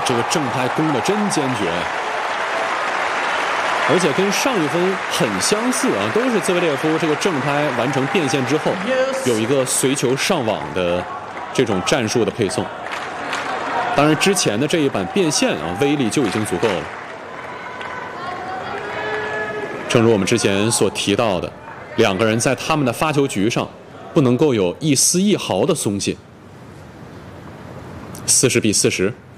这个正拍攻得真坚决，而且跟上一分很相似啊，都是兹维列夫这个正拍完成变线之后，有一个随球上网的这种战术的配送。当然，之前的这一版变线啊，威力就已经足够了。正如我们之前所提到的，两个人在他们的发球局上不能够有一丝一毫的松懈。40比40。